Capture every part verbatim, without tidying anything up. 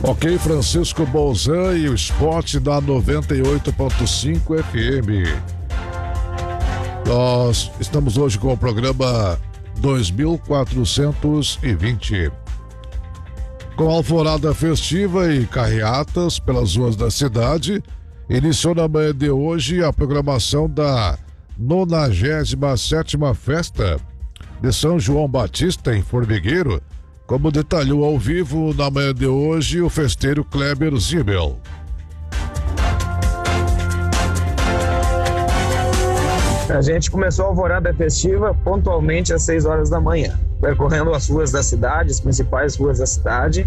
Ok, Francisco Bolzan e o esporte da noventa e oito ponto cinco F M. Nós estamos hoje com o programa dois mil quatrocentos e vinte. Com alvorada festiva e carreatas pelas ruas da cidade, iniciou na manhã de hoje a programação da nonagésima sétima Festa de São João Batista em Formigueiro, como detalhou ao vivo na manhã de hoje o festeiro Kleber Zibel. A gente começou a alvorada festiva pontualmente às seis horas da manhã, percorrendo as ruas da cidade, as principais ruas da cidade.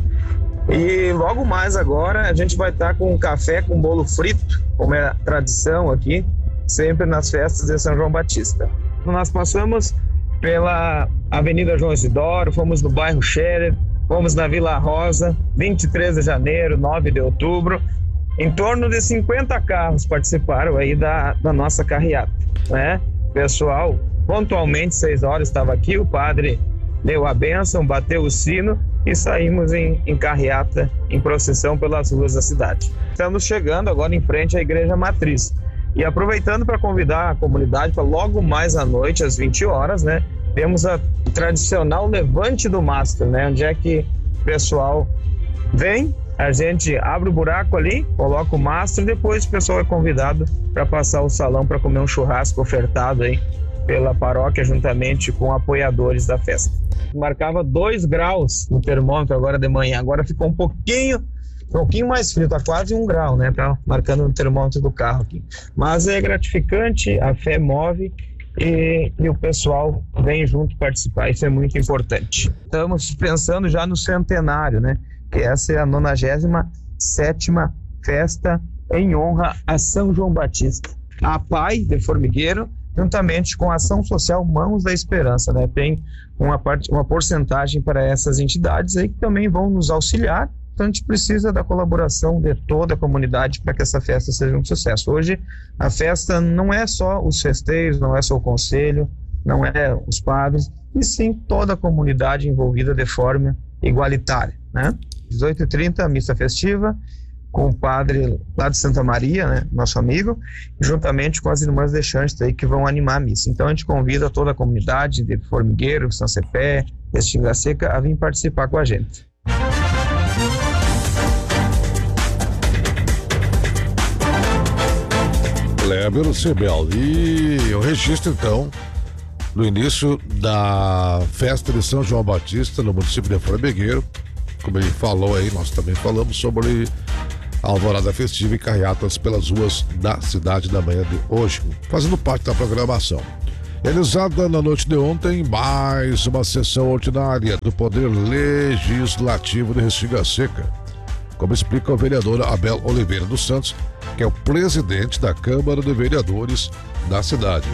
E logo mais agora a gente vai estar com um café com bolo frito, como é a tradição aqui, sempre nas festas de São João Batista. Nós passamos pela Avenida João Isidoro, fomos no bairro Scherer, fomos na Vila Rosa, vinte e três de janeiro, nove de outubro. Em torno de cinquenta carros participaram aí da, da nossa carreata, né? Pessoal, pontualmente, seis horas estava aqui, o padre deu a bênção, bateu o sino e saímos em, em carreata, em procissão pelas ruas da cidade. Estamos chegando agora em frente à Igreja Matriz. E aproveitando para convidar a comunidade para logo mais à noite, às vinte horas, né? Temos a tradicional levante do mastro, né? Onde é que o pessoal vem, a gente abre o buraco ali, coloca o mastro e depois o pessoal é convidado para passar o salão para comer um churrasco ofertado aí pela paróquia juntamente com apoiadores da festa. Marcava dois graus no termômetro agora de manhã, agora ficou um pouquinho um pouquinho mais frio, tá quase um grau, né? Tá marcando no termômetro do carro aqui. Mas é gratificante, a fé move e, e o pessoal vem junto participar, isso é muito importante. Estamos pensando já no centenário, né? Que essa é a nonagésima sétima festa em honra a São João Batista. A P A I de Formigueiro, juntamente com a Ação Social Mãos da Esperança, né? Tem uma, parte, uma porcentagem para essas entidades aí que também vão nos auxiliar. Então a gente precisa da colaboração de toda a comunidade para que essa festa seja um sucesso. Hoje a festa não é só os festeiros, não é só o conselho, não é os padres, e sim toda a comunidade envolvida de forma igualitária, né? dezoito e trinta, missa festiva, com o padre lá de Santa Maria, né, nosso amigo, juntamente com as irmãs deixantes aí que vão animar a missa. Então a gente convida toda a comunidade de Formigueiro, São Cepé, Restinga Seca a vir participar com a gente. Kleber Zibel. E eu registro então no início da festa de São João Batista no município de Formigueiro, como ele falou aí, nós também falamos sobre a alvorada festiva e carreatas pelas ruas da cidade da manhã de hoje, fazendo parte da programação. Realizada na noite de ontem, mais uma sessão ordinária do Poder Legislativo de Restinga Seca, como explica o vereador Abel Oliveira dos Santos, que é o presidente da Câmara de Vereadores da cidade.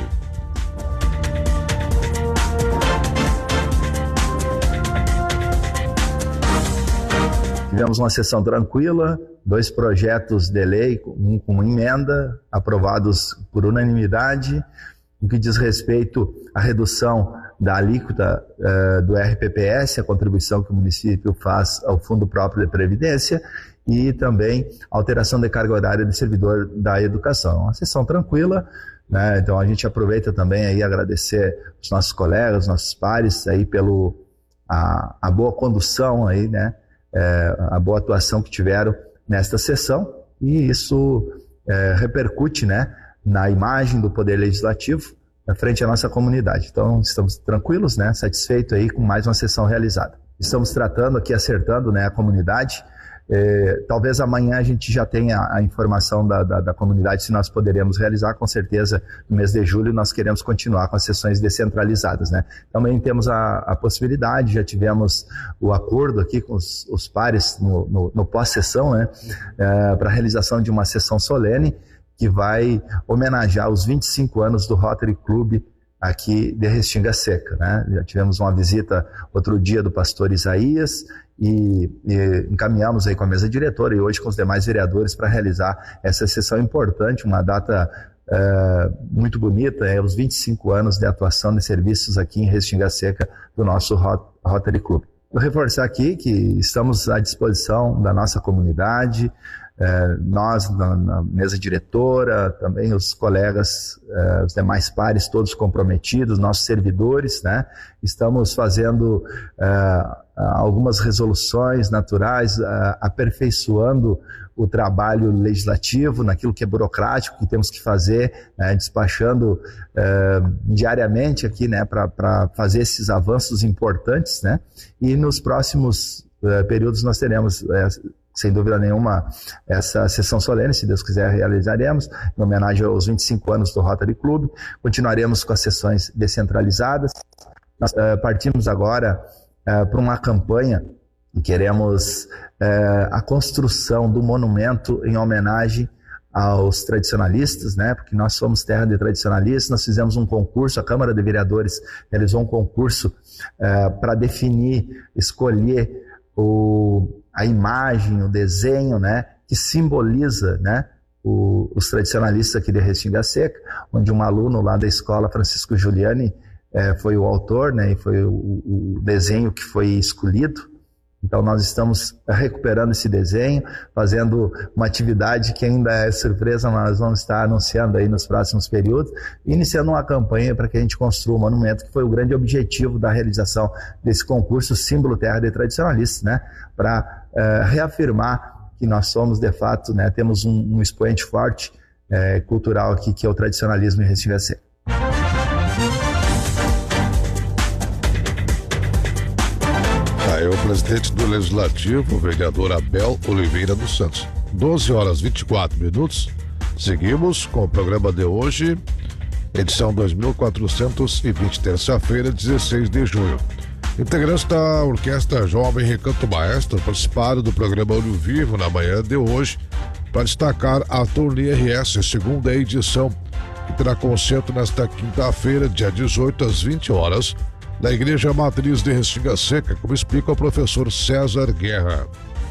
Tivemos uma sessão tranquila, dois projetos de lei, um com emenda, aprovados por unanimidade, no que diz respeito à redução da alíquota uh, do R P P S, a contribuição que o município faz ao Fundo Próprio de Previdência, e também alteração de carga horária de servidor da educação. Uma sessão tranquila, né? Então a gente aproveita também aí agradecer os nossos colegas, os nossos pares aí pelo a, a boa condução aí, né? É, a boa atuação que tiveram nesta sessão, e isso é, repercute, né, na imagem do Poder Legislativo frente à nossa comunidade. Então estamos tranquilos, né, satisfeitos aí com mais uma sessão realizada. Estamos tratando aqui, acertando, né, a comunidade. É, talvez amanhã a gente já tenha a informação da, da, da comunidade se nós poderemos realizar. Com certeza no mês de julho nós queremos continuar com as sessões descentralizadas, né? Também temos a, a possibilidade, já tivemos o acordo aqui com os, os pares no, no, no pós-sessão, né, é, para a realização de uma sessão solene que vai homenagear os vinte e cinco anos do Rotary Club aqui de Restinga Seca, né? Já tivemos uma visita outro dia do pastor Isaías e, e encaminhamos aí com a mesa diretora e hoje com os demais vereadores para realizar essa sessão importante, uma data uh, muito bonita, é os vinte e cinco anos de atuação de serviços aqui em Restinga Seca do nosso Rot- Rotary Club. reforçar aqui que estamos à disposição da nossa comunidade, eh, nós na, na mesa diretora, também os colegas, eh, os demais pares todos comprometidos, nossos servidores, né? Estamos fazendo eh, algumas resoluções naturais, eh, aperfeiçoando o trabalho legislativo, naquilo que é burocrático, que temos que fazer, né, despachando eh, diariamente aqui, né, para fazer esses avanços importantes, né, e nos próximos eh, períodos nós teremos, eh, sem dúvida nenhuma, essa sessão solene, se Deus quiser realizaremos, em homenagem aos vinte e cinco anos do Rotary Club. Continuaremos com as sessões descentralizadas. Nós eh, partimos agora eh, para uma campanha e queremos é, a construção do monumento em homenagem aos tradicionalistas, né? Porque nós somos terra de tradicionalistas. Nós fizemos um concurso, a Câmara de Vereadores realizou um concurso é, para definir, escolher o, a imagem, o desenho, né? Que simboliza, né? O, os tradicionalistas aqui de Restinga Seca, onde um aluno lá da escola, Francisco Giuliani, é, foi o autor, né? E foi o, o desenho que foi escolhido. Então nós estamos recuperando esse desenho, fazendo uma atividade que ainda é surpresa, mas nós vamos estar anunciando aí nos próximos períodos, iniciando uma campanha para que a gente construa um monumento, que foi o grande objetivo da realização desse concurso Símbolo Terra de Tradicionalistas, né? Para uh, reafirmar que nós somos, de fato, né? Temos um, um expoente forte uh, cultural aqui, que é o tradicionalismo em Restinga Seca. É o presidente do Legislativo, o vereador Abel Oliveira dos Santos. doze horas e vinte e quatro minutos. Seguimos com o programa de hoje, edição dois mil quatrocentos e vinte, terça-feira, dezesseis de junho. Integrantes da Orquestra Jovem Recanto Maestro participaram do programa Olho Vivo na manhã de hoje para destacar a Turnê R S, segunda edição, que terá concerto nesta quinta-feira, dia dezoito, às vinte horas, da Igreja Matriz de Restinga Seca, como explica o professor César Guerra.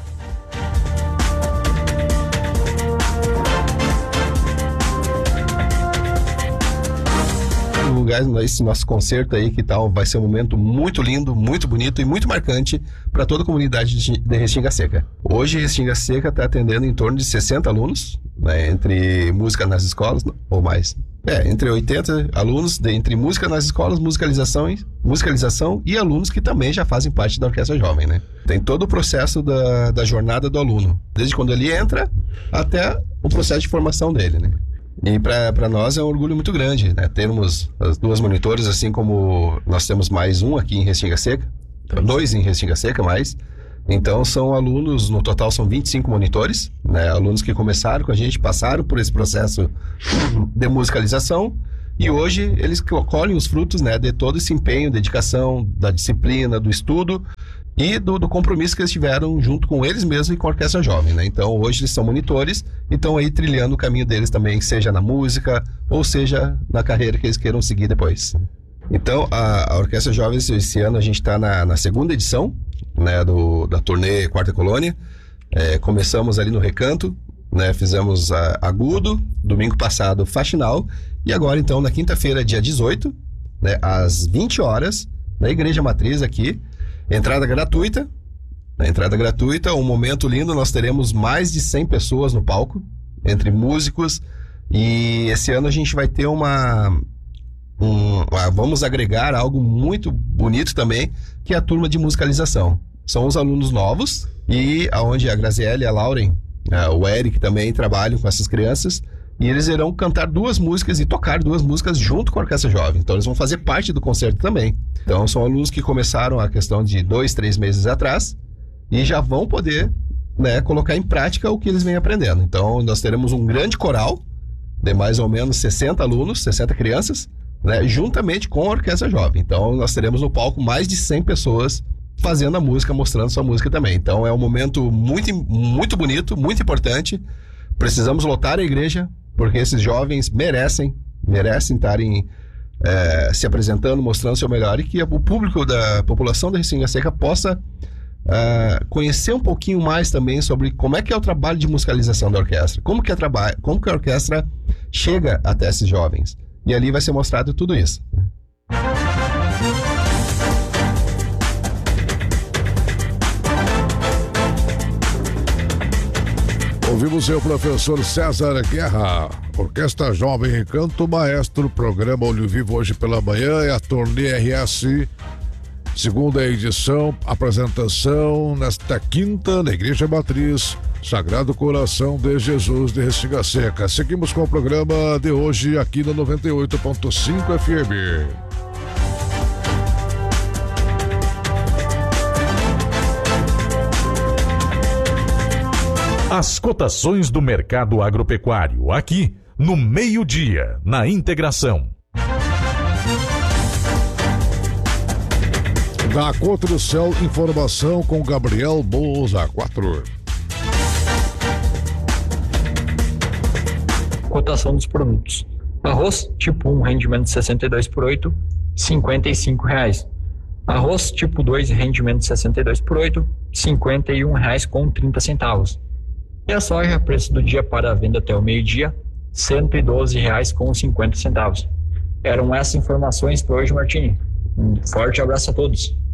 Lugar, esse nosso concerto aí, que tal, vai ser um momento muito lindo, muito bonito e muito marcante para toda a comunidade de Restinga Seca. Hoje, Restinga Seca está atendendo em torno de sessenta alunos, né, entre música nas escolas, ou mais. É, entre oitenta alunos, de, entre música nas escolas, musicalização, musicalização e alunos que também já fazem parte da Orquestra Jovem, né? Tem todo o processo da, da jornada do aluno, desde quando ele entra até o processo de formação dele, né? E para nós é um orgulho muito grande, né? Termos as duas monitores, assim como nós temos mais um aqui em Restinga Seca, dois em Restinga Seca mais. Então são alunos, no total são vinte e cinco monitores, né? Alunos que começaram com a gente, passaram por esse processo de musicalização e hoje eles colhem os frutos, né, de todo esse empenho, dedicação, da disciplina, do estudo e do, do compromisso que eles tiveram junto com eles mesmos e com a Orquestra Jovem, né? Então hoje eles são monitores e estão aí trilhando o caminho deles também, seja na música ou seja na carreira que eles queiram seguir depois. Então a, a Orquestra Jovem, esse ano a gente está na, na segunda edição, né, do, da turnê Quarta Colônia. É, começamos ali no Recanto, né, fizemos a, Agudo, domingo passado Faxinal, e agora então na quinta-feira, dia dezoito, né, às vinte horas, na Igreja Matriz aqui, entrada gratuita, né, entrada gratuita, um momento lindo, nós teremos mais de cem pessoas no palco, entre músicos, e esse ano a gente vai ter uma... Um, vamos agregar algo muito bonito também, que é a turma de musicalização. São os alunos novos e aonde a Graziella e a Lauren, uh, o Eric também trabalham com essas crianças e eles irão cantar duas músicas e tocar duas músicas junto com a Orquestra Jovem. Então eles vão fazer parte do concerto também. Então são alunos que começaram a questão de dois, três meses atrás e já vão poder, né, colocar em prática o que eles vêm aprendendo. Então nós teremos um grande coral de mais ou menos sessenta alunos, sessenta crianças, né, juntamente com a Orquestra Jovem. Então nós teremos no palco mais de cem pessoas fazendo a música, mostrando sua música também. Então é um momento muito, muito bonito, muito importante. Precisamos lotar a igreja, porque esses jovens merecem, merecem estarem é, se apresentando, mostrando seu melhor, e que o público da população da Restinga Seca possa é, conhecer um pouquinho mais também sobre como é que é o trabalho de musicalização da orquestra, como que, é traba- como que a orquestra chega até esses jovens. E ali vai ser mostrado tudo isso. Ouvimos o professor César Guerra, Orquestra Jovem Canto Maestro, programa Olho Vivo hoje pela manhã, é a turnê R S, segunda edição, apresentação nesta quinta na Igreja Matriz, Sagrado Coração de Jesus de Restinga Seca. Seguimos com o programa de hoje aqui na noventa e oito ponto cinco F M. As cotações do mercado agropecuário, aqui no meio-dia, na Integração. Da Conta do Céu, informação com Gabriel Boza quatro. Cotação dos produtos. Arroz tipo um, rendimento sessenta e dois por oito, cinquenta e cinco reais. Arroz tipo dois, rendimento sessenta e dois por oito, cinquenta e um reais com trinta centavos. E a soja, preço do dia para a venda até o meio-dia, cento e doze reais com cinquenta centavos. Eram essas informações para hoje, Martini. Um forte abraço a todos.